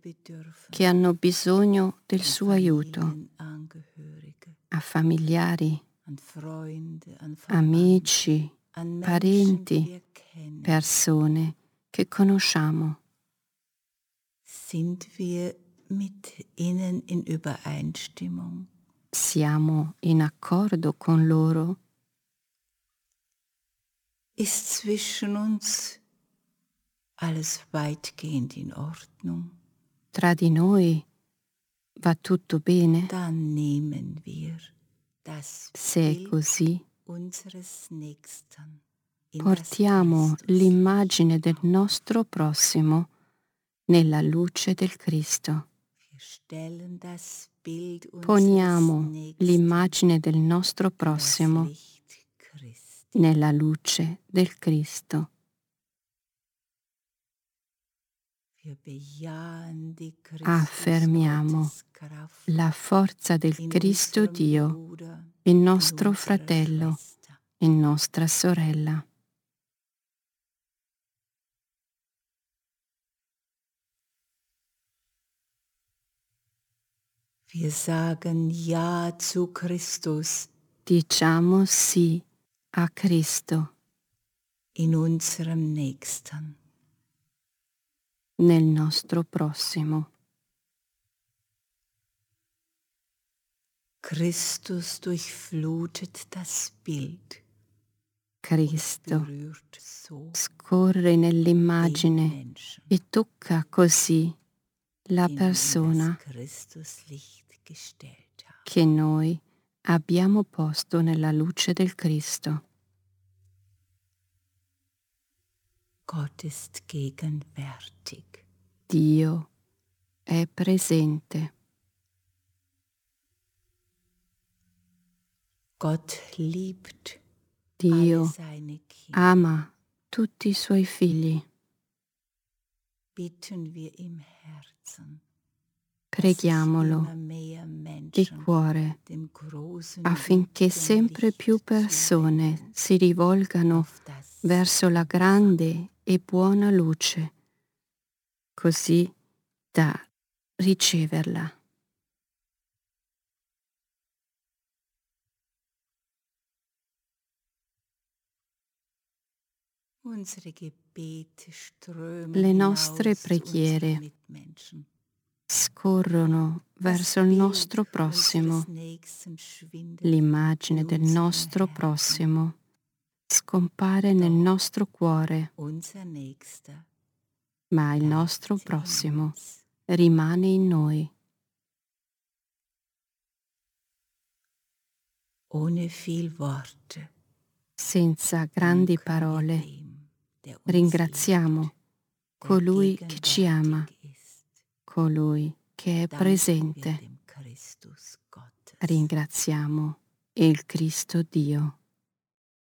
che hanno bisogno del suo aiuto, a familiari, amici, parenti, persone che conosciamo. Sind wir mit ihnen in Übereinstimmung? Siamo in accordo con loro? Ist zwischen uns alles weitgehend in Ordnung? Tra di noi va tutto bene? Dann nehmen wir das Se è Bild così, unseres Nächsten in das portiamo Christus. l'immagine del nostro prossimo nella luce del Cristo. Wir stellen das Bild unseres Poniamo Nächsten l'immagine del nostro in das prossimo Licht Christi. nella luce del Cristo. Wir bejahen die Affermiamo Christus-Gotteskraft la forza del in Cristo unserem Dio, Bruder, in in nostro unserer fratello, Schwester. in nostra sorella. Wir sagen Ja zu Christus Diciamo sì a Cristo in unserem Nächsten. nel nostro prossimo. Christus durchflutet das Bild Cristo und berührt so scorre den nell'immagine Menschen, e tocca così la den wir in persona das Christuslicht gestellt haben. che noi abbiamo posto nella luce del Cristo. Gott ist gegenwärtig. Dio è presente. Gott liebt alle Dio seine Kinder. ama tutti i suoi figli. Bitten wir im Herzen, Preghiamolo immer mehr di Menschen cuore dem großen affinché liebenden sempre più Licht persone zuwenden, si rivolgano auf das verso la grande e buona luce, così da riceverla. unsere Gebete strömen Le nostre hinaus zu unseren preghiere Mitmenschen. scorrono verso il nostro prossimo. unseres Nächsten schwindet L'immagine in del unserem nostro Herzen. prossimo scompare nel nostro cuore, Unser Nächster ma il bleibt nostro in prossimo uns. rimane in noi. Ohne viel Worte Senza grandi danken wir parole, dem, der uns ringraziamo liebt, der colui che ci ama, gegenwärtig ist. colui che è Danken wir presente. dem Christus Gottes. Ringraziamo il Cristo Dio.